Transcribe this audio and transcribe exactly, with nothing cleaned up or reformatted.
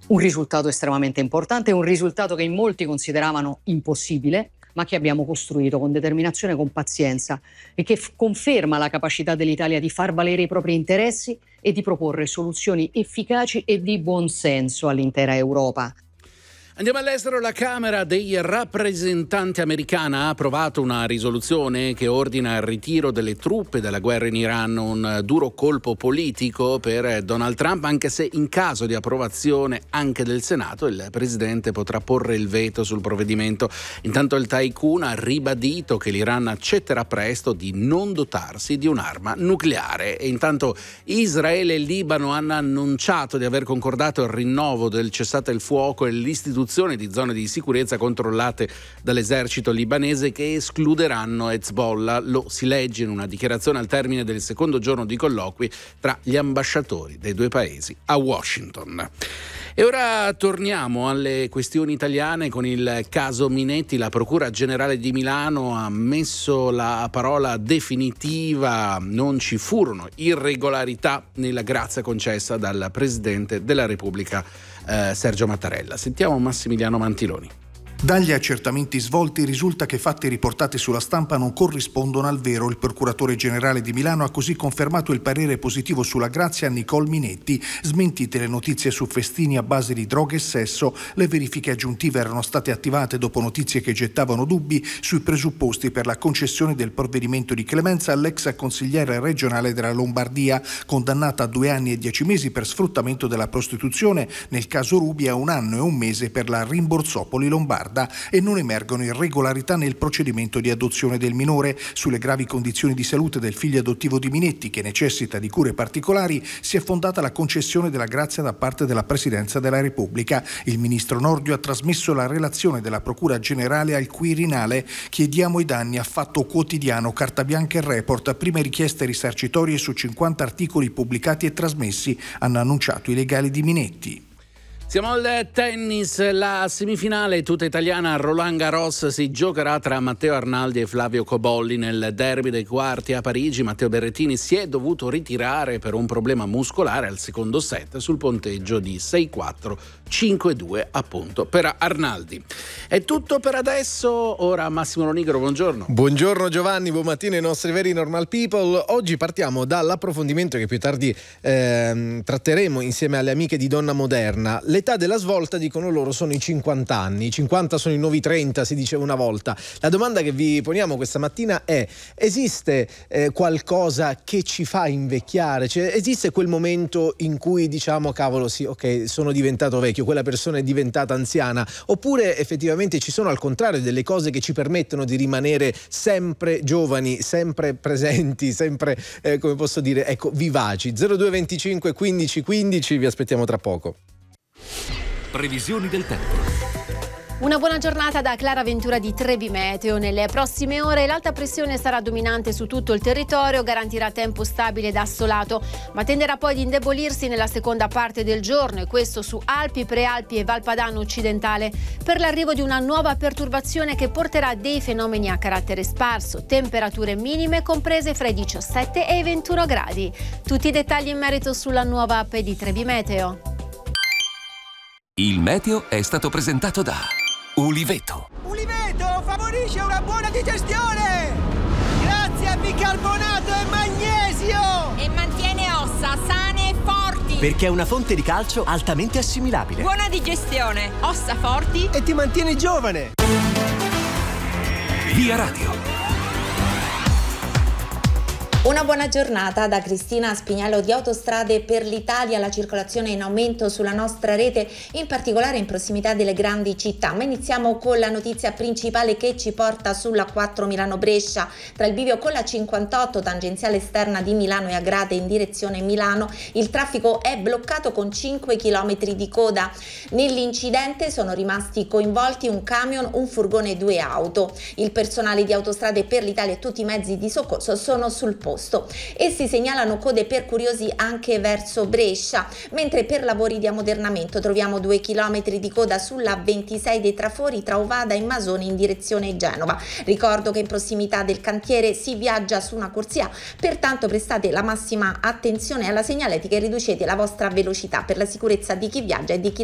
Un risultato estremamente importante, un risultato che in molti consideravano impossibile, ma che abbiamo costruito con determinazione, con pazienza, e che f- conferma la capacità dell'Italia di far valere i propri interessi e di proporre soluzioni efficaci e di buonsenso all'intera Europa. Andiamo all'estero. La Camera dei rappresentanti americana ha approvato una risoluzione che ordina il ritiro delle truppe dalla guerra in Iran, un duro colpo politico per Donald Trump, anche se in caso di approvazione anche del Senato il presidente potrà porre il veto sul provvedimento. Intanto il tycoon ha ribadito che l'Iran accetterà presto di non dotarsi di un'arma nucleare. E intanto Israele e il Libano hanno annunciato di aver concordato il rinnovo del cessate il fuoco e l'istituzione di zone di sicurezza controllate dall'esercito libanese che escluderanno Hezbollah. Lo si legge in una dichiarazione al termine del secondo giorno di colloqui tra gli ambasciatori dei due paesi a Washington. E ora torniamo alle questioni italiane con il caso Minetti. La Procura Generale di Milano ha messo la parola definitiva: non ci furono irregolarità nella grazia concessa dal Presidente della Repubblica eh, Sergio Mattarella. Sentiamo Massimiliano Mantiloni. Dagli accertamenti svolti risulta che fatti riportati sulla stampa non corrispondono al vero. Il procuratore generale di Milano ha così confermato il parere positivo sulla grazia a Nicole Minetti. Smentite le notizie su festini a base di droghe e sesso, le verifiche aggiuntive erano state attivate dopo notizie che gettavano dubbi sui presupposti per la concessione del provvedimento di clemenza all'ex consigliere regionale della Lombardia, condannata a due anni e dieci mesi per sfruttamento della prostituzione, nel caso Ruby a un anno e un mese per la Rimborsopoli Lombarda, e non emergono irregolarità nel procedimento di adozione del minore. Sulle gravi condizioni di salute del figlio adottivo di Minetti, che necessita di cure particolari, si è fondata la concessione della grazia da parte della Presidenza della Repubblica. Il ministro Nordio ha trasmesso la relazione della Procura Generale al Quirinale. Chiediamo i danni a Fatto Quotidiano, Carta Bianca e Report, prime richieste risarcitorie su cinquanta articoli pubblicati e trasmessi, hanno annunciato i legali di Minetti. Siamo al tennis, la semifinale tutta italiana a Roland Garros si giocherà tra Matteo Arnaldi e Flavio Cobolli. Nel derby dei quarti a Parigi Matteo Berrettini si è dovuto ritirare per un problema muscolare al secondo set sul punteggio di sei quattro cinque due appunto per Arnaldi. È tutto per adesso, ora Massimo Lonigro, buongiorno. Buongiorno Giovanni, buon mattino ai nostri veri normal people. Oggi partiamo dall'approfondimento che più tardi ehm, tratteremo insieme alle amiche di Donna Moderna. L'età della svolta, dicono loro, sono i cinquanta anni. I cinquanta sono i nuovi trenta, si diceva una volta. La domanda che vi poniamo questa mattina è: esiste eh, qualcosa che ci fa invecchiare? Cioè, esiste quel momento in cui diciamo cavolo sì, ok, sono diventato vecchio, quella persona è diventata anziana? Oppure effettivamente ci sono al contrario delle cose che ci permettono di rimanere sempre giovani, sempre presenti, sempre, eh, come posso dire, ecco, vivaci? zero due venticinque quindici quindici, vi aspettiamo tra poco. Previsioni del tempo. Una buona giornata da Clara Ventura di Trebi Meteo. Nelle prossime ore l'alta pressione sarà dominante su tutto il territorio, garantirà tempo stabile ed assolato, ma tenderà poi ad indebolirsi nella seconda parte del giorno, e questo su Alpi, Prealpi e Valpadano occidentale, per l'arrivo di una nuova perturbazione che porterà dei fenomeni a carattere sparso, temperature minime comprese fra i diciassette e i ventuno gradi. Tutti i dettagli in merito sulla nuova app di Trebi Meteo. Il meteo è stato presentato da Uliveto. Uliveto favorisce una buona digestione grazie a bicarbonato e magnesio e mantiene ossa sane e forti perché è una fonte di calcio altamente assimilabile. Buona digestione, ossa forti e ti mantiene giovane. Via Radio. Una buona giornata da Cristina Spignello di Autostrade per l'Italia. La circolazione è in aumento sulla nostra rete, in particolare in prossimità delle grandi città. Ma iniziamo con la notizia principale che ci porta sulla quattro Milano-Brescia, tra il bivio con la cinquantotto tangenziale esterna di Milano e Agrate in direzione Milano. Il traffico è bloccato con cinque chilometri di coda. Nell'incidente sono rimasti coinvolti un camion, un furgone e due auto. Il personale di Autostrade per l'Italia e tutti i mezzi di soccorso sono sul posto. E si segnalano code per curiosi anche verso Brescia, mentre per lavori di ammodernamento troviamo due chilometri di coda sulla ventisei dei Trafori tra Ovada e Masoni in direzione Genova. Ricordo che in prossimità del cantiere si viaggia su una corsia, pertanto prestate la massima attenzione alla segnaletica e riducete la vostra velocità per la sicurezza di chi viaggia e di chi